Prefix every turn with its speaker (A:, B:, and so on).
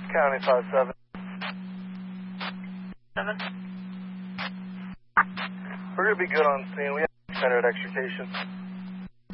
A: County 5-7.
B: 7.
A: We're going to be good on scene. We have center at extrication.